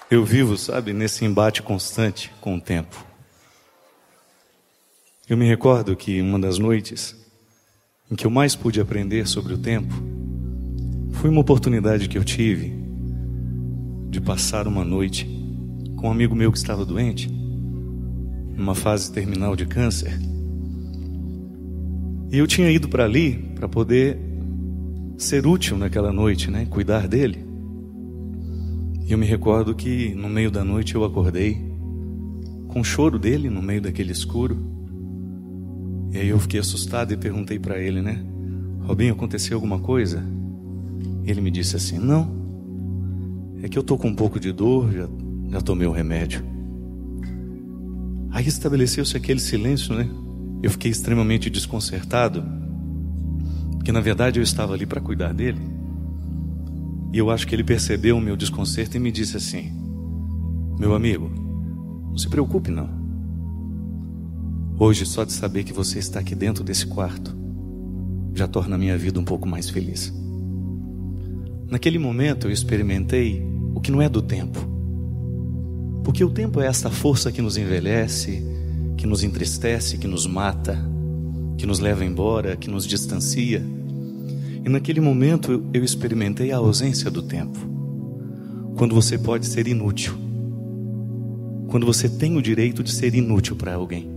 Eu vivo, sabe, nesse embate constante com o tempo. Eu me recordo que uma das noites em que eu mais pude aprender sobre o tempo foi uma oportunidade que eu tive de passar uma noite com um amigo meu que estava doente, numa fase terminal de câncer. E eu tinha ido para ali para poder ser útil naquela noite, né? Cuidar dele. E eu me recordo que no meio da noite eu acordei com o choro dele no meio daquele escuro. E aí eu fiquei assustado e perguntei para ele, né? Robinho, aconteceu alguma coisa? Ele me disse assim, não, é que eu tô com um pouco de dor, já tomei o remédio. Aí estabeleceu-se aquele silêncio, né? Eu fiquei extremamente desconcertado, porque na verdade eu estava ali para cuidar dele. E eu acho que ele percebeu o meu desconcerto e me disse assim, meu amigo, não se preocupe não. Hoje só de saber que você está aqui dentro desse quarto já torna a minha vida um pouco mais feliz. Naquele momento eu experimentei o que não é do tempo. Porque o tempo é essa força que nos envelhece, que nos entristece, que nos mata, que nos leva embora, que nos distancia. E naquele momento eu experimentei a ausência do tempo. Quando você pode ser inútil. Quando você tem o direito de ser inútil para alguém.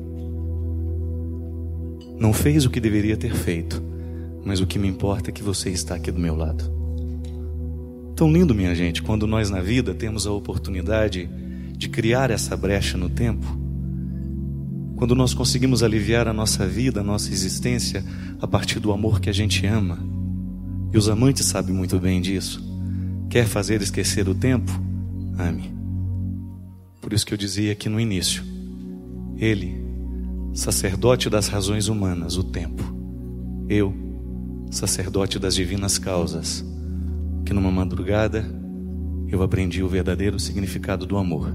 Não fez o que deveria ter feito, mas o que me importa é que você está aqui do meu lado. Tão lindo, minha gente, quando nós na vida temos a oportunidade de criar essa brecha no tempo. Quando nós conseguimos aliviar a nossa vida, a nossa existência, a partir do amor que a gente ama. E os amantes sabem muito bem disso. Quer fazer esquecer o tempo? Ame. Por isso que eu dizia aqui no início. Ele, sacerdote das razões humanas, o tempo. Eu, sacerdote das divinas causas. Que numa madrugada eu aprendi o verdadeiro significado do amor.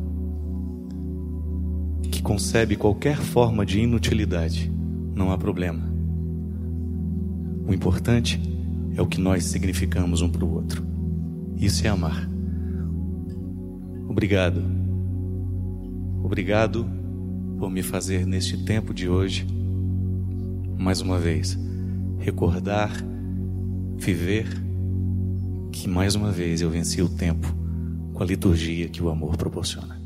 Que concebe qualquer forma de inutilidade. Não há problema. O importante é o que nós significamos um para o outro. Isso é amar. Obrigado. Obrigado por me fazer neste tempo de hoje, mais uma vez, recordar, viver, que mais uma vez eu venci o tempo com a liturgia que o amor proporciona.